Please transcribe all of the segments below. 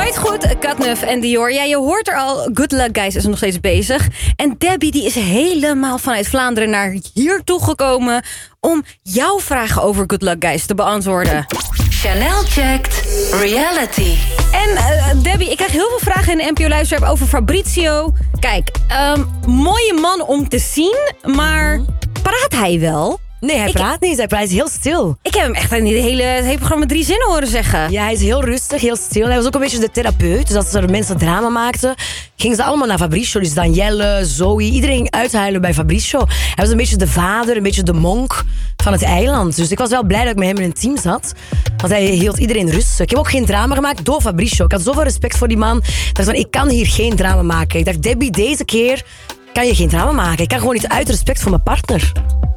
Nooit goed, Katnuf en Dior. Ja, je hoort er al, Good Luck Guys is nog steeds bezig. En Debbie die is helemaal vanuit Vlaanderen naar hier toegekomen om jouw vragen over Good Luck Guys te beantwoorden. Chanel checkt reality. En Debbie, ik krijg heel veel vragen in de NPO Luisterapp over Fabrizio. Kijk, mooie man om te zien, maar praat hij wel? Nee, hij praat niet. Hij praat heel stil. Ik heb hem echt in het hele programma 3 zinnen horen zeggen. Ja, hij is heel rustig, heel stil. Hij was ook een beetje de therapeut. Dus als er mensen drama maakten, gingen ze allemaal naar Fabrizio. Dus Danielle, Zoe, iedereen ging uithuilen bij Fabrizio. Hij was een beetje de vader, een beetje de monk van het eiland. Dus ik was wel blij dat ik met hem in een team zat. Want hij hield iedereen rustig. Ik heb ook geen drama gemaakt door Fabrizio. Ik had zoveel respect voor die man. Ik dacht van, ik kan hier geen drama maken. Ik dacht, Debbie, deze keer kan je geen drama maken. Ik kan gewoon niet uit respect voor mijn partner.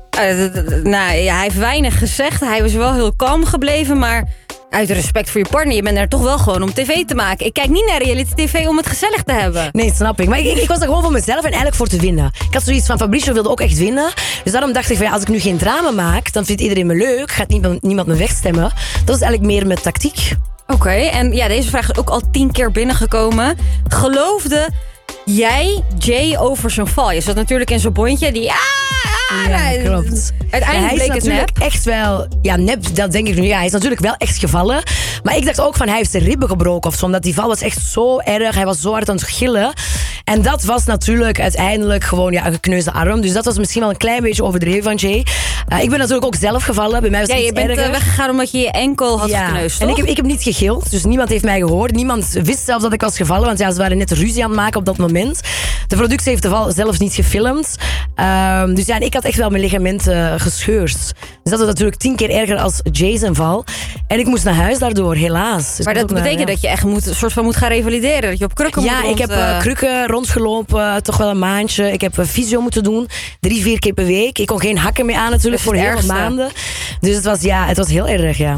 Nou, ja, hij heeft weinig gezegd. Hij was wel heel kalm gebleven, maar uit respect voor je partner, je bent er toch wel gewoon om tv te maken. Ik kijk niet naar reality tv om het gezellig te hebben. Nee, snap ik. Maar ik was er gewoon voor mezelf en eigenlijk voor te winnen. Ik had zoiets van, Fabrizio wilde ook echt winnen. Dus daarom dacht ik van, ja, als ik nu geen drama maak, dan vindt iedereen me leuk. Gaat niemand me wegstemmen. Dat is eigenlijk meer met tactiek. Oké, en ja, deze vraag is ook al 10 keer binnengekomen. Geloofde jij Jay over zijn val? Je zat natuurlijk in zijn bondje die... Ja, klopt. Uiteindelijk bleek het nep. Echt wel... Ja, nep, dat denk ik nu. Ja, hij is natuurlijk wel echt gevallen. Maar ik dacht ook van, hij heeft zijn ribben gebroken of zo. Omdat die val was echt zo erg. Hij was zo hard aan het gillen. En dat was natuurlijk uiteindelijk gewoon een gekneusde arm. Dus dat was misschien wel een klein beetje overdreven van Jay. Ik ben natuurlijk ook zelf gevallen. Bij mij was het je bent weggegaan omdat je je enkel had gekneusd, toch? En ik heb niet gegild. Dus niemand heeft mij gehoord. Niemand wist zelfs dat ik was gevallen. Want ja, ze waren net ruzie aan het maken op dat moment. De productie heeft de val zelfs niet gefilmd. Dus ja, en ik had echt wel mijn ligamenten gescheurd. Dus dat was natuurlijk 10 keer erger als Jay's val. En ik moest naar huis daardoor, helaas. Dus maar dat betekent dat je echt een soort van moet gaan revalideren. Dat je op krukken moet rond... Ja, ik heb krukken rondgelopen, toch wel een maandje. Ik heb fysio moeten doen, 3-4 keer per week. Ik kon geen hakken meer aan natuurlijk voor heel veel maanden. Dus het was heel erg, ja.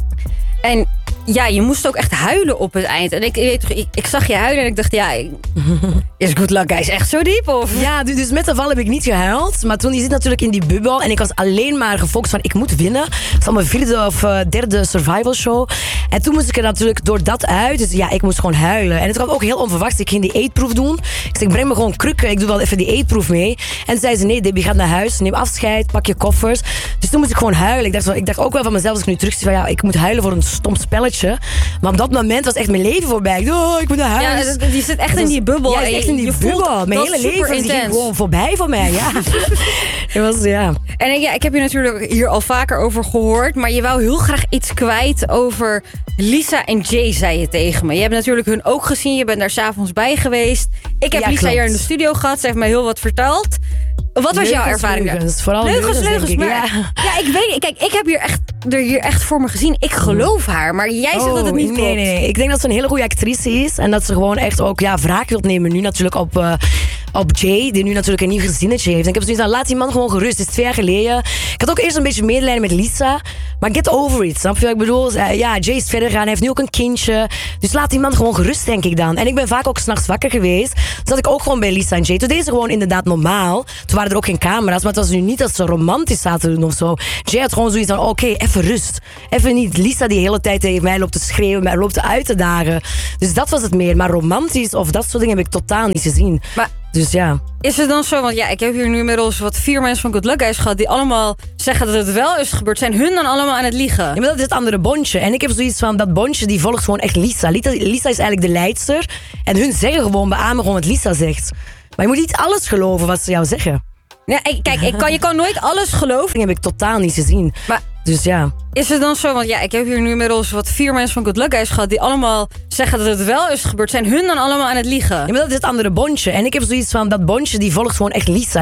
En ja, je moest ook echt huilen op het eind. En ik zag je huilen en ik dacht, ja, is Good Luck Guys echt zo diep? Of? Ja, dus met de val heb ik niet gehuild. Maar toen, je zit natuurlijk in die bubbel. En ik was alleen maar gefocust van, ik moet winnen. Het is al mijn 4e of 3e survival show. En toen moest ik er natuurlijk door dat uit. Dus ja, ik moest gewoon huilen. En het kwam ook heel onverwachts. Ik ging die eetproef doen. Ik zeg, breng me gewoon krukken. Ik doe wel even die eetproef mee. En toen zei ze, nee Debbie, ga naar huis. Neem afscheid, pak je koffers. Dus toen moest ik gewoon huilen. Ik dacht ook wel van mezelf, als ik nu terug zie van, ja, ik moet huilen voor een stom spelletje. Maar op dat moment was echt mijn leven voorbij. Ik moet naar huis. Ja, je zit echt in die bubbel. Ja, echt in die bubbel. Mijn hele leven ging gewoon voorbij voor mij. Ja. En ik heb je natuurlijk hier al vaker over gehoord. Maar je wou heel graag iets kwijt over Lisa en Jay, zei je tegen me. Je hebt natuurlijk hun ook gezien. Je bent daar 's avonds bij geweest. Ik heb Lisa hier in de studio gehad. Ze heeft mij heel wat verteld. Wat was jouw ervaring? Vooral leugens. Maar ik weet, kijk, ik heb hier echt voor me gezien. Ik geloof haar, maar jij zegt dat het niet klopt. Nee. Ik denk dat ze een hele goede actrice is. En dat ze gewoon echt ook wraak wilt nemen. Nu natuurlijk op Jay, die nu natuurlijk een nieuw gezinnetje heeft. En ik heb zoiets van, laat die man gewoon gerust. Het is 2 jaar geleden. Ik had ook eerst een beetje medelijden met Lisa. Maar get over it, snap je wat ik bedoel? Jay is verder gaan, hij heeft nu ook een kindje. Dus laat die man gewoon gerust, denk ik dan. En ik ben vaak ook 's nachts wakker geweest. Dus zat ik ook gewoon bij Lisa en Jay. Toen deden ze gewoon inderdaad normaal. Toen waren er ook geen camera's. Maar het was nu niet dat ze romantisch zaten doen of zo. Jay had gewoon zoiets van, oké, even rust. Even niet Lisa die hele tijd tegen mij loopt te schreeuwen, mij loopt uit te dagen. Dus dat was het meer. Maar romantisch of dat soort dingen heb ik totaal niet gezien. Maar dus ja. Is het dan zo, want ik heb hier nu inmiddels 4 mensen van Good Luck Guys gehad die allemaal zeggen dat het wel is gebeurd. Zijn hun dan allemaal aan het liegen? Ja, maar dat is het andere bondje. En ik heb zoiets van, dat bondje die volgt gewoon echt Lisa. Lisa is eigenlijk de leidster. En hun zeggen gewoon, beamen gewoon wat Lisa zegt. Maar je moet niet alles geloven wat ze jou zeggen. Ja, kijk, je kan nooit alles geloven. Dat heb ik totaal niet gezien. Maar dus ja. Is het dan zo, want ik heb hier nu inmiddels 4 mensen van Good Luck Guys gehad die allemaal zeggen dat het wel is gebeurd. Zijn hun dan allemaal aan het liegen? Ja, maar dat is het andere bondje. En ik heb zoiets van, dat bondje die volgt gewoon echt Lisa.